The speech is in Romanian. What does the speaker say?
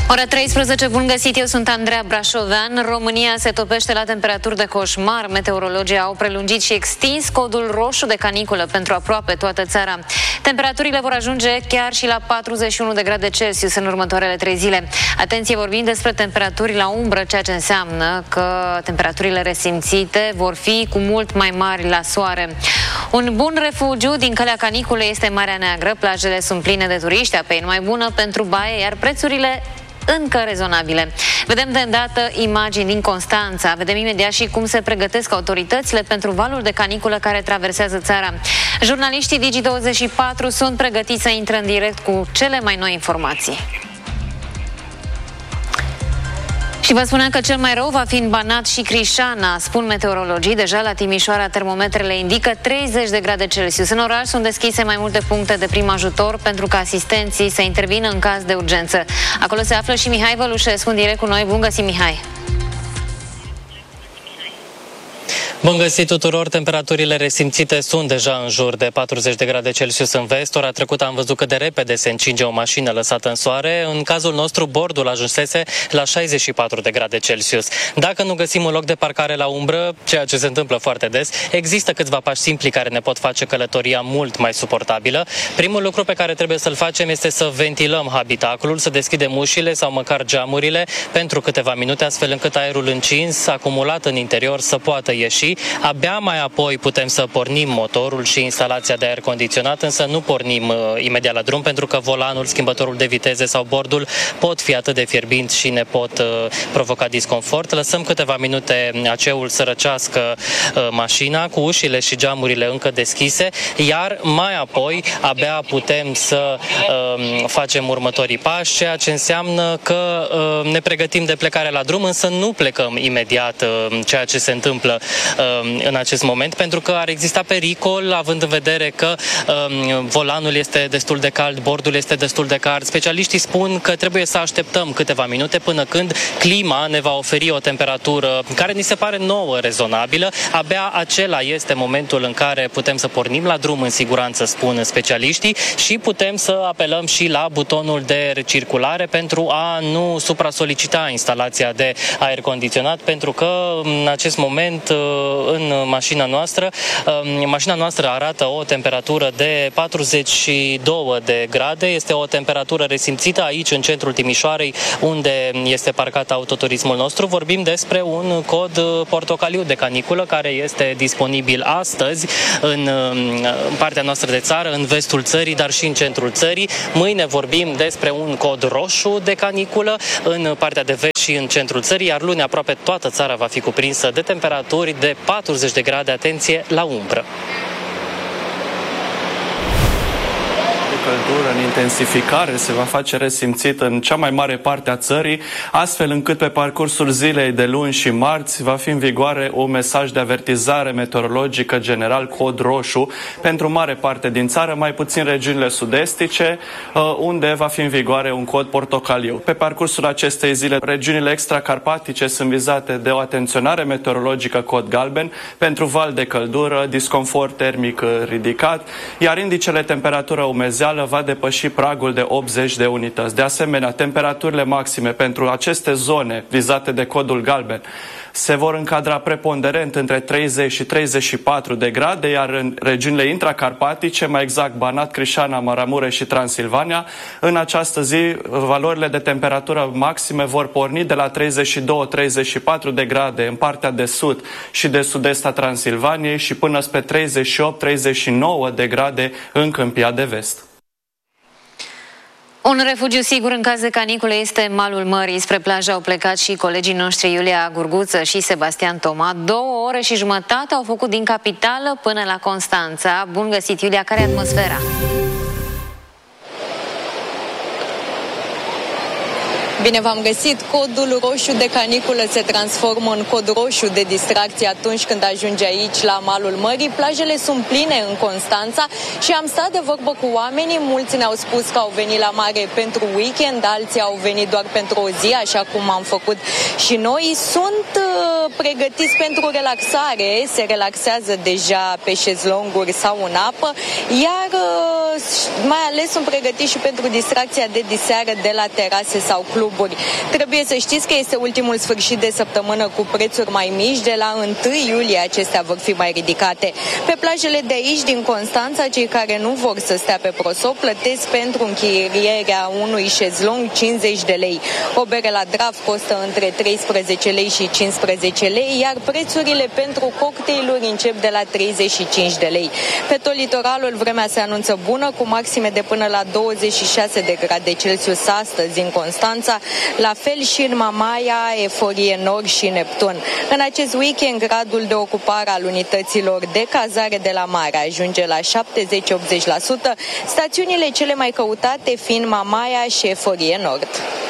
Ora 13, bun găsit, eu sunt Andreea Brașovean. România se topește la temperaturi de coșmar. Meteorologii au prelungit și extins codul roșu de caniculă pentru aproape toată țara. Temperaturile vor ajunge chiar și la 41 de grade Celsius în următoarele 3 zile. Atenție, vorbim despre temperaturi la umbră, ceea ce înseamnă că temperaturile resimțite vor fi cu mult mai mari la soare. Un bun refugiu din calea caniculei este Marea Neagră. Plajele sunt pline de turiști, apa e mai bună pentru baie, iar prețurile încă rezonabile. Vedem de îndată imagini din Constanța. Vedem imediat și cum se pregătesc autoritățile pentru valul de caniculă care traversează țara. Jurnaliștii Digi24 sunt pregătiți să intre în direct cu cele mai noi informații. Și vă spuneam că cel mai rău va fi în Banat și Crișana, spun meteorologii. Deja la Timișoara termometrele indică 30 de grade Celsius. În oraș sunt deschise mai multe puncte de prim ajutor pentru ca asistenții să intervină în caz de urgență. Acolo se află și Mihai Vălușescu în direct cu noi. Bun găsit, Mihai! Bun găsit tuturor! Temperaturile resimțite sunt deja în jur de 40 de grade Celsius în vest. Ora trecută am văzut cât de repede se încinge o mașină lăsată în soare. În cazul nostru, bordul ajunsese la 64 de grade Celsius. Dacă nu găsim un loc de parcare la umbră, ceea ce se întâmplă foarte des, există câțiva pași simpli care ne pot face călătoria mult mai suportabilă. Primul lucru pe care trebuie să-l facem este să ventilăm habitaculul, să deschidem ușile sau măcar geamurile pentru câteva minute, astfel încât aerul încins, acumulat în interior, să poată ieși. Abia mai apoi putem să pornim motorul și instalația de aer condiționat, însă nu pornim imediat la drum, pentru că volanul, schimbătorul de viteze sau bordul pot fi atât de fierbinți și ne pot provoca disconfort. Lăsăm câteva minute aceul să răcească mașina cu ușile și geamurile încă deschise, iar mai apoi abia putem să facem următorii pași, ceea ce înseamnă că ne pregătim de plecare la drum, însă nu plecăm imediat, ceea ce se întâmplă în acest moment, pentru că ar exista pericol, având în vedere că volanul este destul de cald, bordul este destul de cald. Specialiștii spun că trebuie să așteptăm câteva minute până când clima ne va oferi o temperatură care ni se pare nouă, rezonabilă. Abia acela este momentul în care putem să pornim la drum în siguranță, spun specialiștii, și putem să apelăm și la butonul de recirculare pentru a nu supra-solicita instalația de aer condiționat, pentru că în acest moment în mașina noastră arată o temperatură de 42 de grade. Este o temperatură resimțită aici în centrul Timișoarei, unde este parcat autoturismul nostru. Vorbim despre un cod portocaliu de caniculă care este disponibil astăzi în partea noastră de țară, în vestul țării, dar și în centrul țării. Mâine vorbim despre un cod roșu de caniculă în partea de vest și în centrul țării, iar luni aproape toată țara va fi cuprinsă de temperaturi de 40 de grade, atenție, la umbră. Căldură în intensificare se va face resimțit în cea mai mare parte a țării, astfel încât pe parcursul zilei de luni și marți va fi în vigoare un mesaj de avertizare meteorologică general, cod roșu, pentru mare parte din țară, mai puțin regiunile sud-estice, unde va fi în vigoare un cod portocaliu. Pe parcursul acestei zile, regiunile extracarpatice sunt vizate de o atenționare meteorologică, cod galben, pentru val de căldură, disconfort termic ridicat, iar indicele temperatură umezeală va depăși pragul de 80 de unități. De asemenea, temperaturile maxime pentru aceste zone vizate de codul galben se vor încadra preponderent între 30 și 34 de grade, iar în regiunile intracarpatice, mai exact Banat, Crișana, Maramureș și Transilvania, în această zi valorile de temperatură maxime vor porni de la 32-34 de grade în partea de sud și de sud-est a Transilvaniei și până spre 38-39 de grade în Câmpia de Vest. Un refugiu sigur în caz de canicule este malul mării. Spre plajă au plecat și colegii noștri Iulia Gurguță și Sebastian Toma. 2 ore și jumătate au făcut din capitală până la Constanța. Bun găsit, Iulia, care e atmosfera? Bine v-am găsit! Codul roșu de caniculă se transformă în cod roșu de distracție atunci când ajunge aici la malul mării. Plajele sunt pline în Constanța și am stat de vorbă cu oamenii. Mulți ne-au spus că au venit la mare pentru weekend, alții au venit doar pentru o zi, așa cum am făcut și noi. Sunt pregătiți pentru relaxare, se relaxează deja pe șezlonguri sau în apă, iar mai ales sunt pregătiți și pentru distracția de diseară de la terase sau club. cluburi. Trebuie să știți că este ultimul sfârșit de săptămână cu prețuri mai mici. De la 1 iulie acestea vor fi mai ridicate. Pe plajele de aici, din Constanța, cei care nu vor să stea pe prosop plătesc pentru închirierea unui șezlong 50 de lei. O bere la Draf costă între 13 lei și 15 lei, iar prețurile pentru cocktailuri încep de la 35 de lei. Pe tot litoralul vremea se anunță bună, cu maxime de până la 26 de grade Celsius astăzi în Constanța, la fel și în Mamaia, Eforie Nord și Neptun. În acest weekend, gradul de ocupare al unităților de cazare de la mare ajunge la 70-80%, stațiunile cele mai căutate fiind Mamaia și Eforie Nord.